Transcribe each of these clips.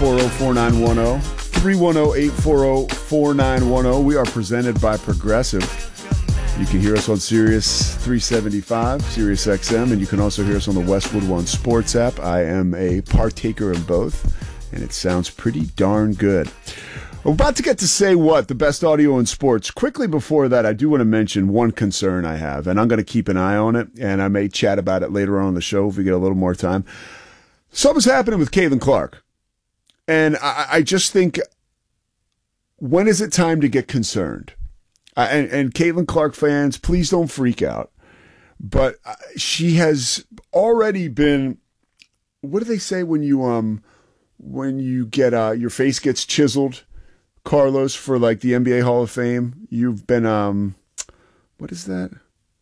310-840-4910. 310-840-4910. We are presented by Progressive. You can hear us on Sirius 375, Sirius XM, and you can also hear us on the Westwood One Sports app. I am a partaker in both, and it sounds pretty darn good. We're about to get to Say What, the best audio in sports. Quickly before that, I do want to mention one concern I have, and I'm going to keep an eye on it, and I may chat about it later on in the show if we get a little more time. Something's happening with Caitlin Clark, and I just think, when is it time to get concerned? And Caitlin Clark fans, please don't freak out. But she has already been, what do they say when you get your face gets chiseled, Carlos, for like the NBA Hall of Fame? You've been what is that?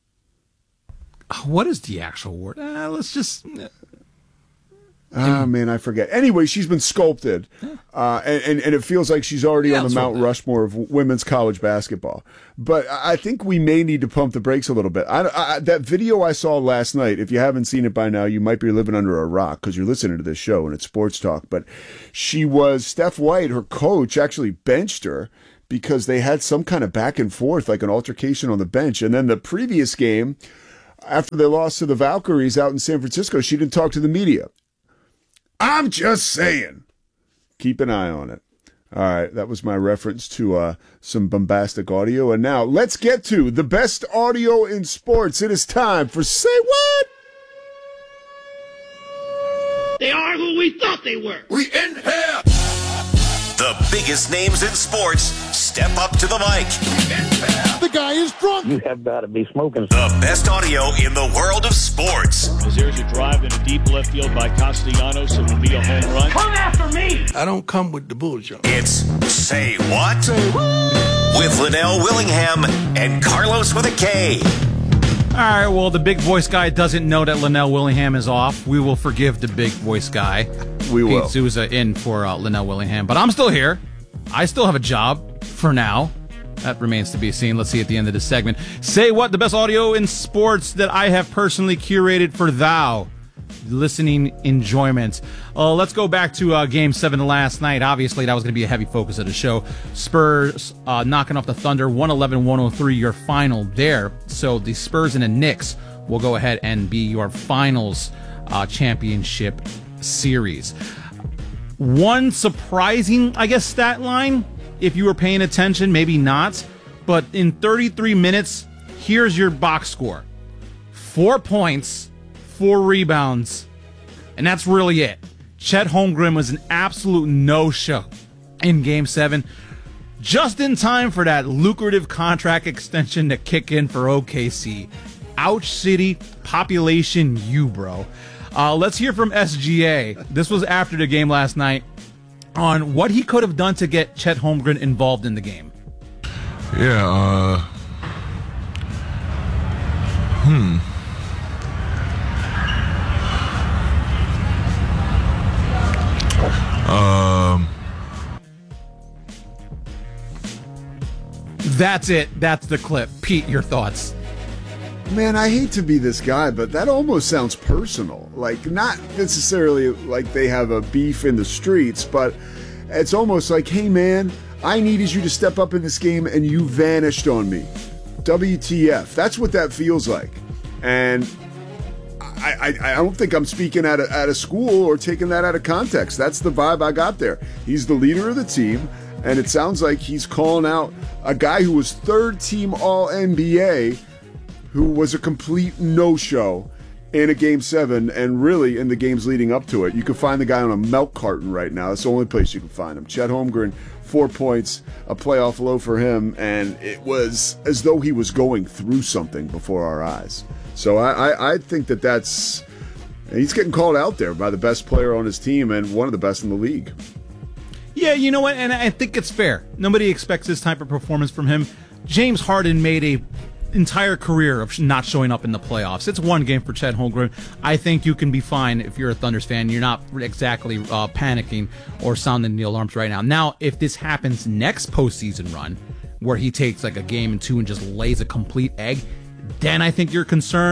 What is the actual word? Let's just. Man, I forget. Anyway, she's been sculpted, and it feels like she's already on the Mount Rushmore of women's college basketball. But I think we may need to pump the brakes a little bit. That video I saw last night, if you haven't seen it by now, you might be living under a rock because you're listening to this show and it's sports talk. But Steph White, her coach, actually benched her because they had some kind of back and forth, like an altercation on the bench. And then the previous game, after they lost to the Valkyries out in San Francisco, she didn't talk to the media. I'm just saying. Keep an eye on it. All right, that was my reference to some bombastic audio. And now let's get to the best audio in sports. It is time for Say What? They are who we thought they were. We in here. The biggest names in sports step up to the mic. The guy is drunk. You have got to be smoking. The best audio in the world of sports. As there's a drive in a deep left field by Castellanos, it will be a home run. Come after me! I don't come with the bullshit. It's Say What? Say what? With Linnell Willingham and Carlos with a K. All right, well, the big voice guy doesn't know that Linnell Willingham is off. We will forgive the big voice guy. We will. Pete Souza in for Linnell Willingham. But I'm still here. I still have a job for now. That remains to be seen. Let's see at the end of this segment. Say What, the best audio in sports that I have personally curated for thou listening enjoyment. Let's go back to Game 7 last night. Obviously, that was going to be a heavy focus of the show. Spurs knocking off the Thunder, 111-103, your final there. So the Spurs and the Knicks will go ahead and be your finals championship series. One surprising, I guess, stat line, if you were paying attention, maybe not, but in 33 minutes, here's your box score. 4 points, 4 rebounds, and that's really it. Chet Holmgren was an absolute no-show in Game 7, just in time for that lucrative contract extension to kick in for OKC. Ouch City, population you, bro. Let's hear from SGA. This was after the game last night on what he could have done to get Chet Holmgren involved in the game. Yeah, That's it. That's the clip. Pete, your thoughts? Man, I hate to be this guy, but that almost sounds personal. Like, not necessarily like they have a beef in the streets, but it's almost like, hey, man, I needed you to step up in this game, and you vanished on me. WTF. That's what that feels like. And I don't think I'm speaking out of school or taking that out of context. That's the vibe I got there. He's the leader of the team, and it sounds like he's calling out a guy who was third-team All-NBA, who was a complete no-show in a Game 7, and really in the games leading up to it. You can find the guy on a milk carton right now. That's the only place you can find him. Chet Holmgren, 4 points, a playoff low for him, and it was as though he was going through something before our eyes. So I think that's... He's getting called out there by the best player on his team and one of the best in the league. Yeah, you know what? And I think it's fair. Nobody expects this type of performance from him. James Harden made a entire career of not showing up in the playoffs. It's one game for Chet Holmgren. I think you can be fine if you're a Thunders fan. You're not exactly panicking or sounding the alarms right now. Now, if this happens next postseason run, where he takes like a game and two and just lays a complete egg, then I think you're concerned.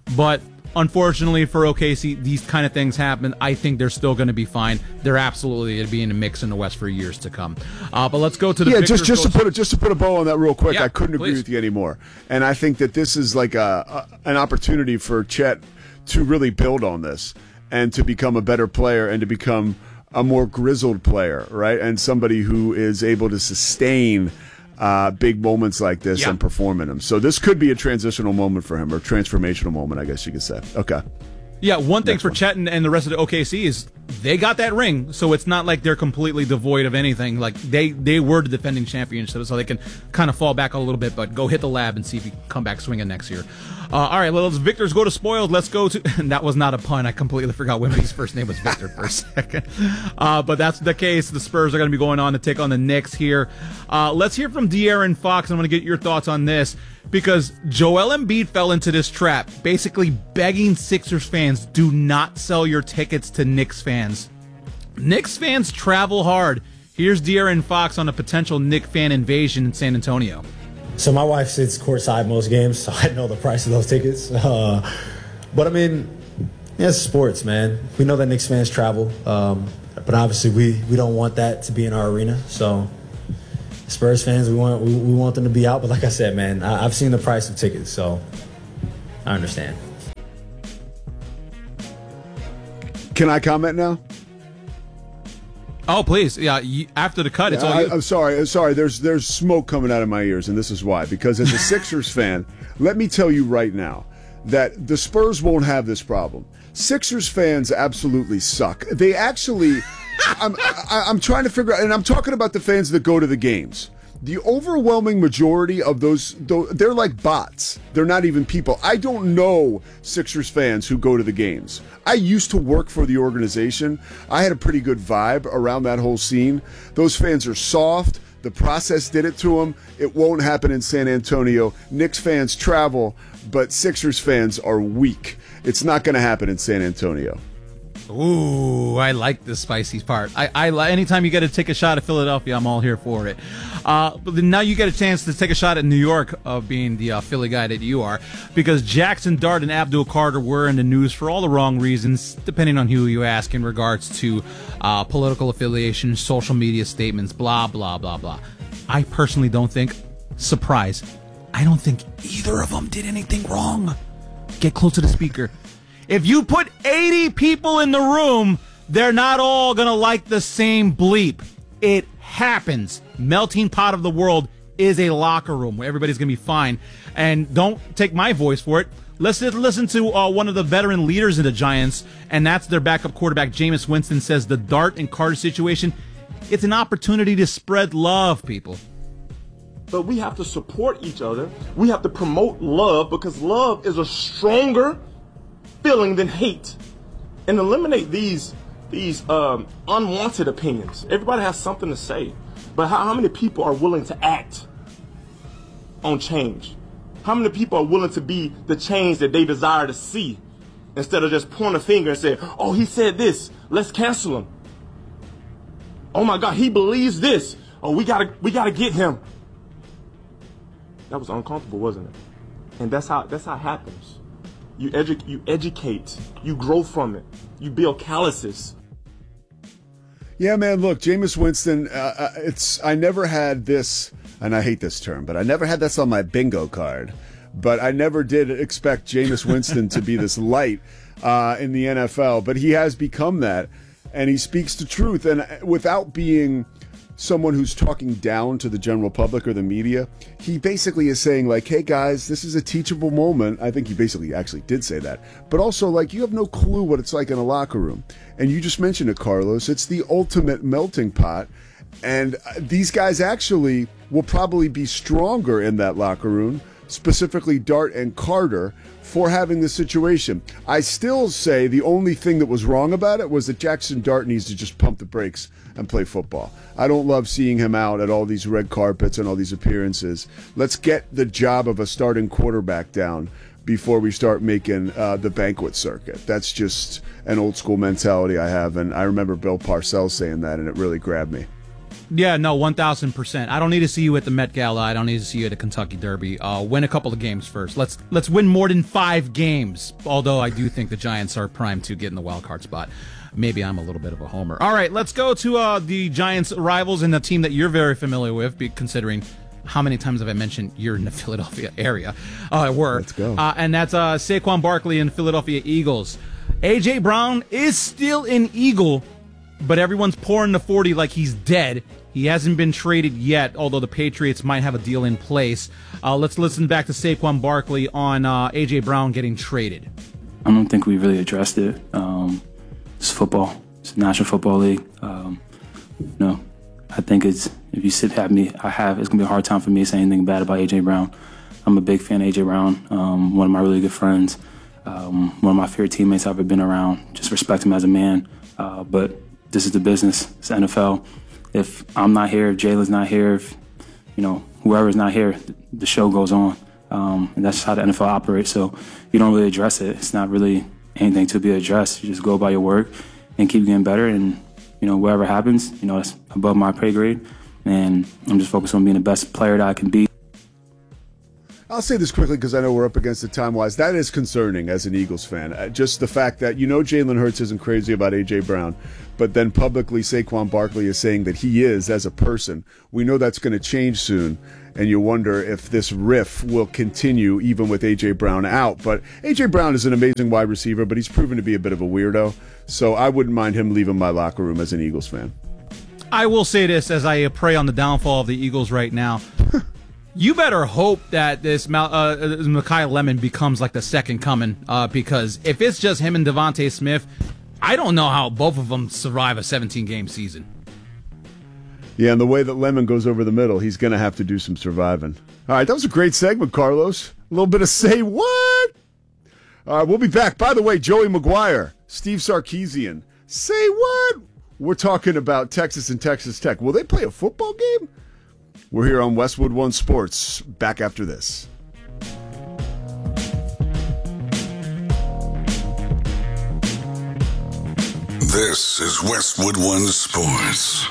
But unfortunately for OKC, these kind of things happen. I think they're still going to be fine. They're absolutely going to be in a mix in the West for years to come. But let's go to the just to put a bow on that real quick. Yeah, I couldn't agree with you anymore. And I think that this is like an opportunity for Chet to really build on this and to become a better player and to become a more grizzled player, right? And somebody who is able to sustain big moments like this and perform in them. So this could be a transitional moment for him, or transformational moment, I guess you could say. Okay. Yeah, one thing for Chet and the rest of the OKC is they got that ring, so it's not like they're completely devoid of anything. Like they were the defending champions, so they can kind of fall back a little bit, but go hit the lab and see if you can come back swinging next year. All right, well, let's Victor's go to spoiled. Let's go to and that was not a pun. I completely forgot Wemby's first name was Victor for a second. But that's the case. The Spurs are going to be going on to take on the Knicks here. Let's hear from De'Aaron Fox. I'm going to get your thoughts on this, because Joel Embiid fell into this trap, basically begging Sixers fans, do not sell your tickets to Knicks fans. Knicks fans travel hard. Here's De'Aaron Fox on a potential Knicks fan invasion in San Antonio. So my wife sits courtside most games, so I know the price of those tickets. But I mean, yeah, it's sports, man. We know that Knicks fans travel, but obviously we don't want that to be in our arena. So Spurs fans, we want them to be out. But like I said, man, I've seen the price of tickets, so I understand. Can I comment now? Oh, please. Yeah, after the cut, it's all you. I'm sorry. There's smoke coming out of my ears, and this is why. Because as a Sixers fan, let me tell you right now that the Spurs won't have this problem. Sixers fans absolutely suck. They actually, I'm trying to figure out, and I'm talking about the fans that go to the games. The overwhelming majority of those, they're like bots. They're not even people. I don't know Sixers fans who go to the games. I used to work for the organization. I had a pretty good vibe around that whole scene. Those fans are soft. The process did it to them. It won't happen in San Antonio. Knicks fans travel, but Sixers fans are weak. It's not going to happen in San Antonio. Ooh, I like the spicy part. I anytime you get to take a shot at Philadelphia, I'm all here for it. But then now you get a chance to take a shot at New York, of being the Philly guy that you are, because Jackson Dart and Abdul Carter were in the news for all the wrong reasons, depending on who you ask, in regards to political affiliation, social media statements, blah, blah, blah, blah. I personally don't think, surprise, I don't think either of them did anything wrong. Get close to the speaker. If you put 80 people in the room, they're not all going to like the same bleep. It happens. Melting pot of the world is a locker room where everybody's going to be fine. And don't take my voice for it. Let's listen to one of the veteran leaders in the Giants, and that's their backup quarterback, Jameis Winston, says the Dart and Carter situation, it's an opportunity to spread love, people. But we have to support each other. We have to promote love, because love is a stronger feeling than hate, and eliminate these unwanted opinions. Everybody has something to say, but how many people are willing to act on change? How many people are willing to be the change that they desire to see, instead of just pointing a finger and saying, oh, he said this, let's cancel him. Oh my God, he believes this. Oh, we gotta get him. That was uncomfortable, wasn't it? And that's how it happens. You educate, you grow from it, you build calluses. Yeah, man, look, Jameis Winston, I never had this, and I hate this term, but I never had this on my bingo card. But I never did expect Jameis Winston to be this light in the NFL. But he has become that, and he speaks the truth. And without being someone who's talking down to the general public or the media, he basically is saying, like, hey guys, this is a teachable moment. I think he basically actually did say that. But also, like, you have no clue what it's like in a locker room. And you just mentioned it, Carlos. It's the ultimate melting pot. And these guys actually will probably be stronger in that locker room, specifically Dart and Carter, for having this situation. I still say the only thing that was wrong about it was that Jackson Dart needs to just pump the brakes and play football. I don't love seeing him out at all these red carpets and all these appearances. Let's get the job of a starting quarterback down before we start making the banquet circuit. That's just an old school mentality I have, and I remember Bill Parcells saying that, and it really grabbed me. Yeah, no, 1,000%. I don't need to see you at the Met Gala. I don't need to see you at the Kentucky Derby. Win a couple of games first. Let's win more than 5 games. Although I do think the Giants are primed to get in the wild card spot. Maybe I'm a little bit of a homer. All right, let's go to the Giants' rivals and the team that you're very familiar with, considering how many times have I mentioned you're in the Philadelphia area? Let's go. And that's Saquon Barkley and Philadelphia Eagles. A.J. Brown is still an Eagle, but everyone's pouring the 40 like he's dead. He hasn't been traded yet, although the Patriots might have a deal in place. Let's listen back to Saquon Barkley on A.J. Brown getting traded. I don't think we really addressed it. It's football. It's the National Football League. I think if you it's going to be a hard time for me to say anything bad about A.J. Brown. I'm a big fan of A.J. Brown, one of my really good friends, one of my favorite teammates I've ever been around. Just respect him as a man. But this is the business. It's the NFL. If I'm not here, if Jalen's not here, if whoever's not here, the show goes on. And that's how the NFL operates. So you don't really address it. It's not really anything to be addressed. You just go about your work and keep getting better. And, whatever happens, it's above my pay grade. And I'm just focused on being the best player that I can be. I'll say this quickly because I know we're up against it time-wise. That is concerning as an Eagles fan. Just the fact that Jalen Hurts isn't crazy about A.J. Brown, but then publicly Saquon Barkley is saying that he is as a person. We know that's going to change soon, and you wonder if this riff will continue even with A.J. Brown out. But A.J. Brown is an amazing wide receiver, but he's proven to be a bit of a weirdo, so I wouldn't mind him leaving my locker room as an Eagles fan. I will say this as I prey on the downfall of the Eagles right now. You better hope that this Mekhi Lemon becomes like the second coming, because if it's just him and Devontae Smith, I don't know how both of them survive a 17-game season. Yeah, and the way that Lemon goes over the middle, he's going to have to do some surviving. All right, that was a great segment, Carlos. A little bit of say what? All right, we'll be back. By the way, Joey McGuire, Steve Sarkisian, say what? We're talking about Texas and Texas Tech. Will they play a football game? We're here on Westwood One Sports. Back after this. This is Westwood One Sports.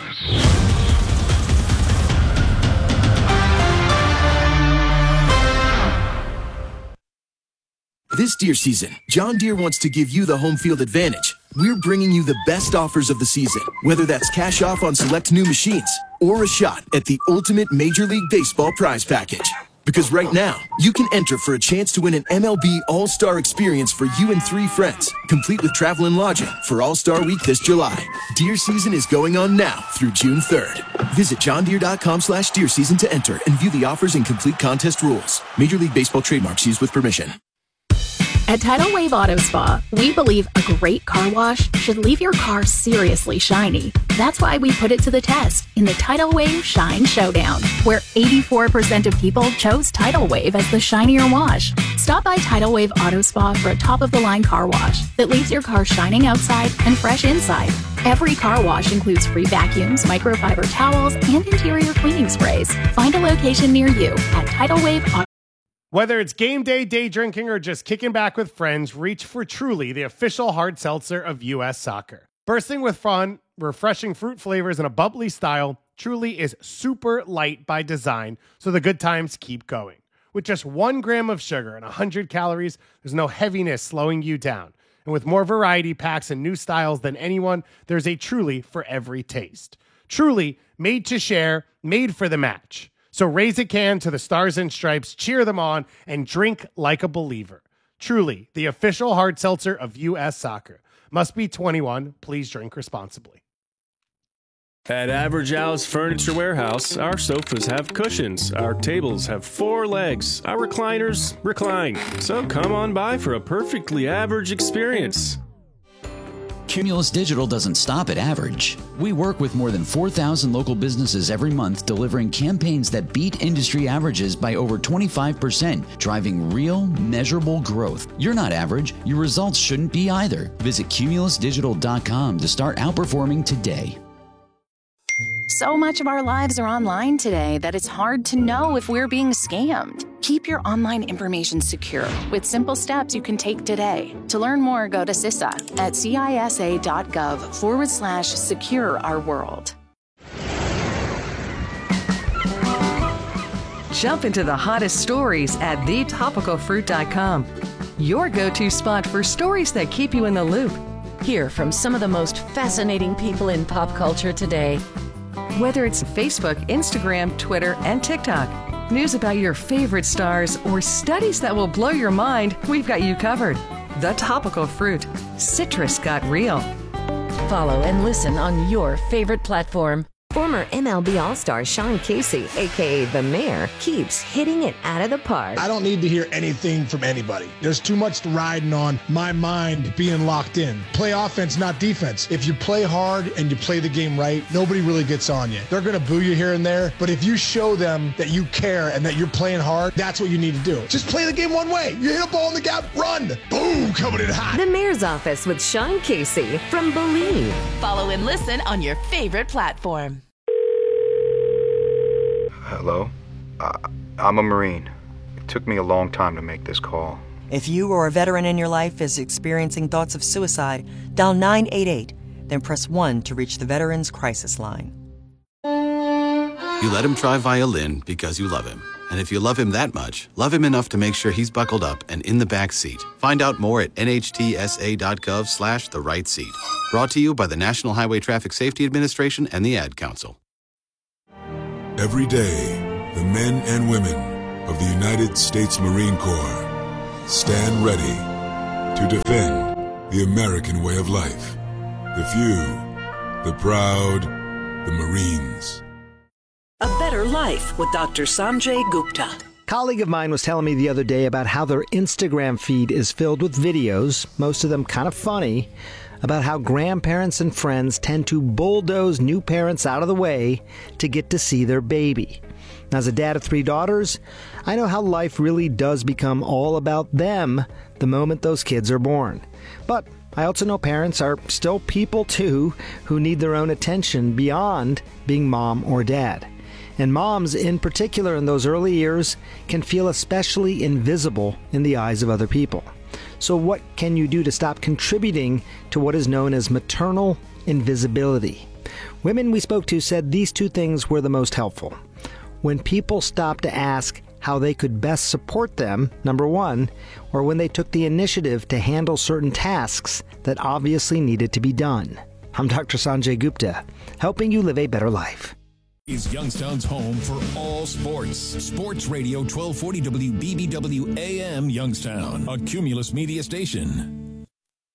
This deer season, John Deere wants to give you the home field advantage. We're bringing you the best offers of the season, whether that's cash off on select new machines or a shot at the ultimate Major League Baseball prize package. Because right now, you can enter for a chance to win an MLB All-Star experience for you and 3 friends, complete with travel and lodging for All-Star Week this July. Deer season is going on now through June 3rd. Visit johndeere.com/deer season to enter and view the offers and complete contest rules. Major League Baseball trademarks used with permission. At Tidal Wave Auto Spa, we believe a great car wash should leave your car seriously shiny. That's why we put it to the test in the Tidal Wave Shine Showdown, where 84% of people chose Tidal Wave as the shinier wash. Stop by Tidal Wave Auto Spa for a top-of-the-line car wash that leaves your car shining outside and fresh inside. Every car wash includes free vacuums, microfiber towels, and interior cleaning sprays. Find a location near you at Tidal Wave Auto. Whether it's game day, day drinking, or just kicking back with friends, reach for Truly, the official hard seltzer of U.S. Soccer. Bursting with fun, refreshing fruit flavors, and a bubbly style, Truly is super light by design, so the good times keep going. With just 1 gram of sugar and 100 calories, there's no heaviness slowing you down. And with more variety packs and new styles than anyone, there's a Truly for every taste. Truly, made to share, made for the match. So raise a can to the Stars and Stripes, cheer them on, and drink like a believer. Truly, the official hard seltzer of U.S. Soccer. Must be 21. Please drink responsibly. At Average Al's Furniture Warehouse, our sofas have cushions, our tables have 4 legs, our recliners recline. So come on by for a perfectly average experience. Cumulus Digital doesn't stop at average. We work with more than 4,000 local businesses every month, delivering campaigns that beat industry averages by over 25%, driving real, measurable growth. You're not average. Your results shouldn't be either. Visit cumulusdigital.com to start outperforming today. So much of our lives are online today that it's hard to know if we're being scammed. Keep your online information secure with simple steps you can take today. To learn more, go to CISA at CISA.gov/secure our world. Jump into the hottest stories at thetopicalfruit.com. Your go-to spot for stories that keep you in the loop. Hear from some of the most fascinating people in pop culture today. Whether it's Facebook, Instagram, Twitter, and TikTok, news about your favorite stars, or studies that will blow your mind, we've got you covered. The Topical Fruit. Citrus got real. Follow and listen on your favorite platform. Former MLB All-Star Sean Casey, a.k.a. The Mayor, keeps hitting it out of the park. I don't need to hear anything from anybody. There's too much riding on my mind being locked in. Play offense, not defense. If you play hard and you play the game right, nobody really gets on you. They're going to boo you here and there, but if you show them that you care and that you're playing hard, that's what you need to do. Just play the game one way. You hit a ball in the gap, run. Boom, coming in hot. The Mayor's Office with Sean Casey from Believe. Follow and listen on your favorite platform. Hello? I'm a Marine. It took me a long time to make this call. If you or a veteran in your life is experiencing thoughts of suicide, dial 988, then press 1 to reach the Veterans Crisis Line. You let him try violin because you love him. And if you love him that much, love him enough to make sure he's buckled up and in the back seat. Find out more at nhtsa.gov/the right seat. Brought to you by the National Highway Traffic Safety Administration and the Ad Council. Every day, the men and women of the United States Marine Corps stand ready to defend the American way of life. The few, the proud, the Marines. A Better Life with Dr. Sanjay Gupta. A colleague of mine was telling me the other day about how their Instagram feed is filled with videos, most of them kind of funny, about how grandparents and friends tend to bulldoze new parents out of the way to get to see their baby. Now, as a dad of 3 daughters, I know how life really does become all about them the moment those kids are born. But I also know parents are still people too who need their own attention beyond being mom or dad. And moms, in particular in those early years, can feel especially invisible in the eyes of other people. So what can you do to stop contributing to what is known as maternal invisibility? Women we spoke to said these 2 things were the most helpful. When people stopped to ask how they could best support them, number 1, or when they took the initiative to handle certain tasks that obviously needed to be done. I'm Dr. Sanjay Gupta, helping you live a better life. Is Youngstown's home for all sports. Sports Radio 1240 WBBW AM Youngstown, a Cumulus Media station.